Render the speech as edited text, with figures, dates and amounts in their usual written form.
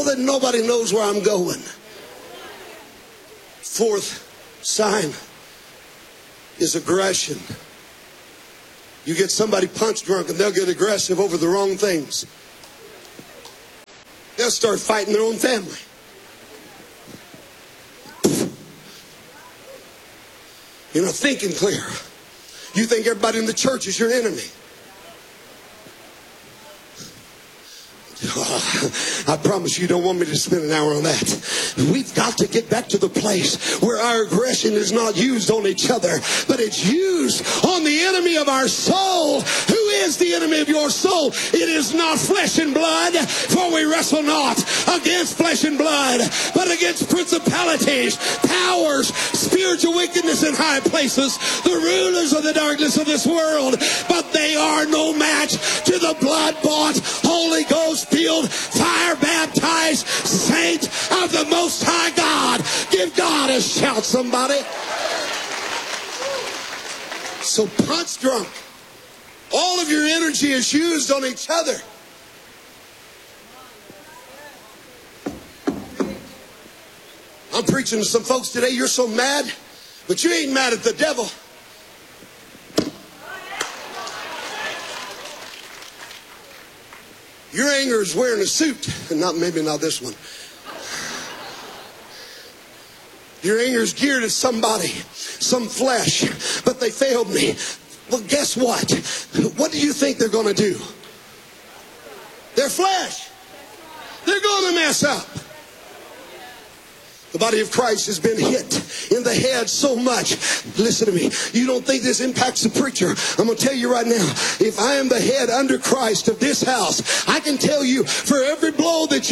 that nobody knows where I'm going. Fourth sign is aggression. You get somebody punch drunk and they'll get aggressive over the wrong things. They'll start fighting their own family. You're not thinking clear. You think everybody in the church is your enemy. I promise you don't want me to spend an hour on that. We've got to get back to the place where our aggression is not used on each other, but it's used on the enemy of our soul. Who is the enemy of your soul? It is not flesh and blood, for we wrestle not against flesh and blood, but against principalities, powers, spiritual wickedness in high places, the rulers of the darkness of this world. But they are no match to the blood-bought, Holy Ghost-filled, fire-baptized saint of the Most High God. Give God a shout, somebody. So punch drunk. All of your energy is used on each other. I'm preaching to some folks today. You're so mad, but you ain't mad at the devil. Your anger is wearing a suit, and maybe not this one. Your anger is geared at somebody, some flesh, but they failed me. Well, guess what? What do you think they're going to do? Their flesh. They're going to mess up. The body of Christ has been hit in the head so much. Listen to me. You don't think this impacts the preacher. I'm going to tell you right now. If I am the head under Christ of this house, I can tell you for every blow that you